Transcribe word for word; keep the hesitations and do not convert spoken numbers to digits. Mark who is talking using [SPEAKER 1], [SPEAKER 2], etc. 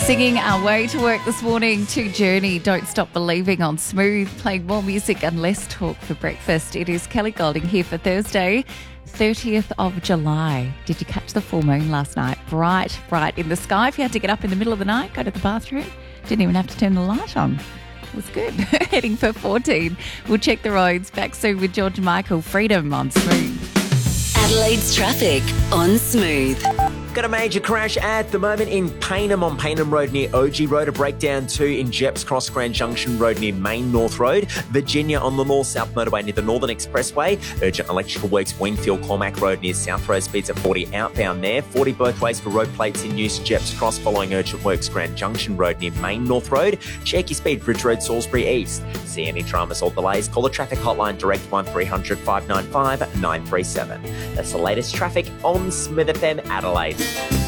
[SPEAKER 1] Singing our way to work this morning to Journey, Don't Stop Believing on Smooth, playing more music and less talk for breakfast. It is Kelly Golding here for Thursday, thirtieth of July. Did you catch the full moon last night? Bright, bright in the sky. If you had to get up in the middle of the night, go to the bathroom, didn't even have to turn the light on. It was good. Heading for fourteen. We'll check the roads. Back soon with George Michael. Freedom on Smooth.
[SPEAKER 2] Adelaide's traffic on Smooth.
[SPEAKER 3] Got a major crash at the moment in Payneham on Payneham Road near O G Road. A breakdown too in Jeps Cross Grand Junction Road near Main North Road. Virginia on the North-South Motorway near the Northern Expressway. Urgent electrical works Wingfield Cormac Road near South Road. Speeds at forty outbound there. forty both ways for road plates in use. Jeps Cross following urgent works Grand Junction Road near Main North Road. Check your speed Bridge Road Salisbury East. See any dramas or delays? Call the traffic hotline direct one three hundred five nine five nine three seven. That's the latest traffic on Smooth F M Adelaide.